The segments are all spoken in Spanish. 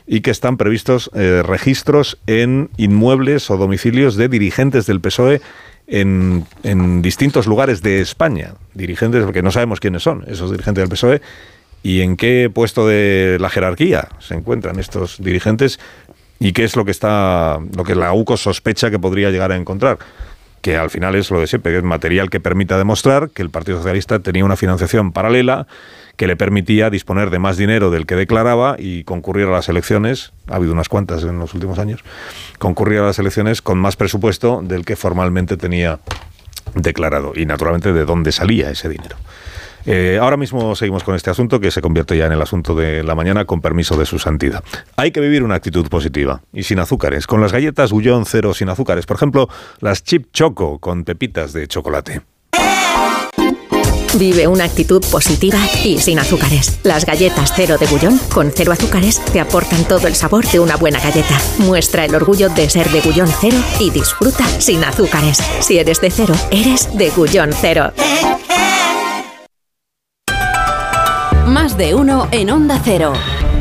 y que están previstos registros en inmuebles o domicilios de dirigentes del PSOE en distintos lugares de España. Dirigentes, porque no sabemos quiénes son esos dirigentes del PSOE y en qué puesto de la jerarquía se encuentran estos dirigentes y qué es lo que la UCO sospecha que podría llegar a encontrar. Que al final es lo de siempre, que es material que permita demostrar que el Partido Socialista tenía una financiación paralela que le permitía disponer de más dinero del que declaraba y concurrir a las elecciones, ha habido unas cuantas en los últimos años, concurrir a las elecciones con más presupuesto del que formalmente tenía declarado y naturalmente de dónde salía ese dinero. Ahora mismo seguimos con este asunto que se convierte ya en el asunto de la mañana con permiso de su santidad. Hay que vivir una actitud positiva y sin azúcares, con las galletas Gullón Cero sin azúcares. Por ejemplo, las Chip Choco con pepitas de chocolate. Vive una actitud positiva y sin azúcares. Las galletas Cero de Gullón, con 0 azúcares, te aportan todo el sabor de una buena galleta. Muestra el orgullo de ser de Gullón Cero y disfruta sin azúcares. Si eres de cero, eres de Gullón Cero. Más de uno en Onda Cero.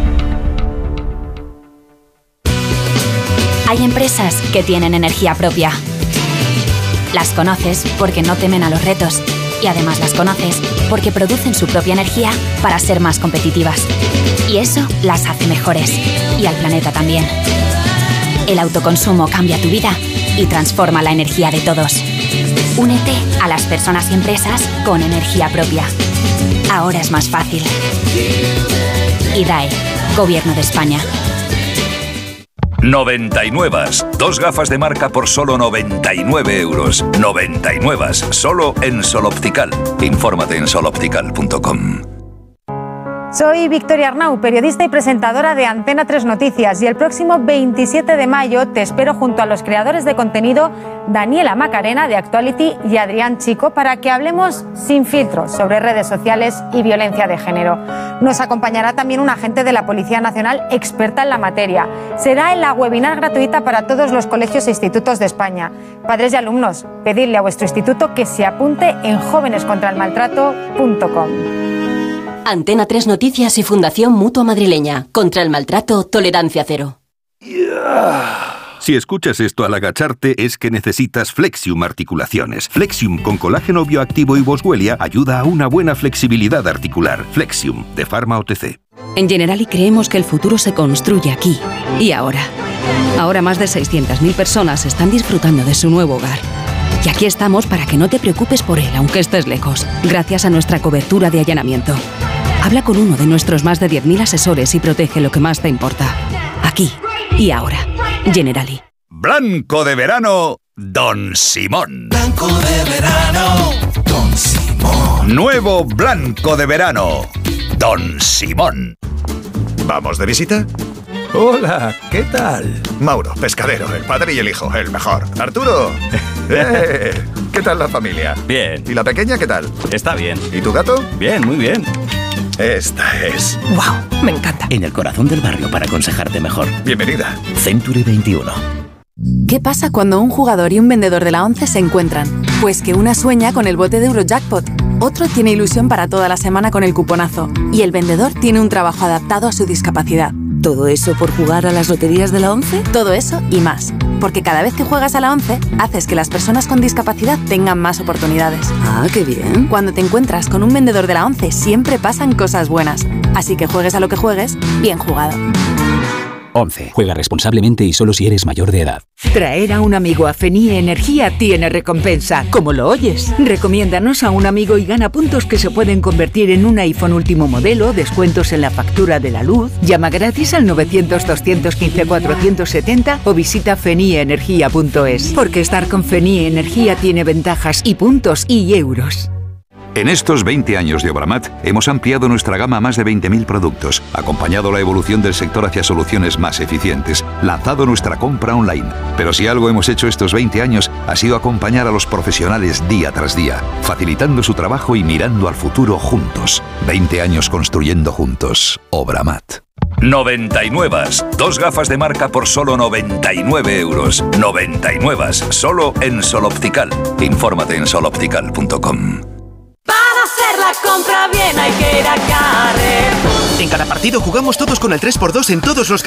Hay empresas que tienen energía propia. Las conoces porque no temen a los retos. Y además las conoces porque producen su propia energía para ser más competitivas. Y eso las hace mejores. Y al planeta también. El autoconsumo cambia tu vida y transforma la energía de todos. Únete a las personas y empresas con energía propia. Ahora es más fácil. IDAE, Gobierno de España. 99. 2 gafas de marca por solo 99 euros. 99. Solo en Sol Optical. Infórmate en soloptical.com. Soy Victoria Arnau, periodista y presentadora de Antena 3 Noticias, y el próximo 27 de mayo te espero junto a los creadores de contenido Daniela Macarena de Actuality y Adrián Chico para que hablemos sin filtros sobre redes sociales y violencia de género. Nos acompañará también un agente de la Policía Nacional experta en la materia. Será en la webinar gratuita para todos los colegios e institutos de España. Padres y alumnos, pedidle a vuestro instituto que se apunte en jovenescontraelmaltrato.com. Antena 3 Noticias y Fundación Mutua Madrileña. Contra el maltrato, tolerancia cero. Si escuchas esto al agacharte es que necesitas Flexium Articulaciones. Flexium con colágeno bioactivo y boswellia ayuda a una buena flexibilidad articular. Flexium, de Pharma OTC. En Generali creemos que el futuro se construye aquí y ahora. Ahora más de 600.000 personas están disfrutando de su nuevo hogar. Y aquí estamos para que no te preocupes por él, aunque estés lejos, gracias a nuestra cobertura de allanamiento. Habla con uno de nuestros más de 10.000 asesores y protege lo que más te importa. Aquí y ahora. Generali. Blanco de verano, Don Simón. Blanco de verano, Don Simón. Nuevo blanco de verano, Don Simón. ¿Vamos de visita? Hola, ¿qué tal? Mauro, pescadero, el padre y el hijo, el mejor. Arturo, ¿qué tal la familia? Bien. ¿Y la pequeña qué tal? Está bien. ¿Y tu gato? Bien, muy bien. Esta es. ¡Wow! Me encanta. En el corazón del barrio para aconsejarte mejor. Bienvenida. Century 21. ¿Qué pasa cuando un jugador y un vendedor de la 11 se encuentran? Pues que una sueña con el bote de Eurojackpot, otro tiene ilusión para toda la semana con el cuponazo y el vendedor tiene un trabajo adaptado a su discapacidad. ¿Todo eso por jugar a las loterías de la 11? Todo eso y más. Porque cada vez que juegas a la 11, haces que las personas con discapacidad tengan más oportunidades. Ah, qué bien. Cuando te encuentras con un vendedor de la 11, siempre pasan cosas buenas. Así que juegues a lo que juegues, bien jugado. 11. Juega responsablemente y solo si eres mayor de edad. Traer a un amigo a Fenie Energía tiene recompensa, como lo oyes. Recomiéndanos a un amigo y gana puntos que se pueden convertir en un iPhone último modelo, descuentos en la factura de la luz. Llama gratis al 900-215-470 o visita fenieenergia.es. Porque estar con Fenie Energía tiene ventajas y puntos y euros. En estos 20 años de Obramat hemos ampliado nuestra gama a más de 20.000 productos, acompañado la evolución del sector hacia soluciones más eficientes, lanzado nuestra compra online. Pero si algo hemos hecho estos 20 años ha sido acompañar a los profesionales día tras día, facilitando su trabajo y mirando al futuro juntos. 20 años construyendo juntos. Obramat. 99. 2 gafas de marca por solo 99 euros. 99. Solo en Sol Optical. Infórmate en soloptical.com. Para hacer la compra bien hay que ir a Carrefour. En cada partido jugamos todos con el 3x2 en todos los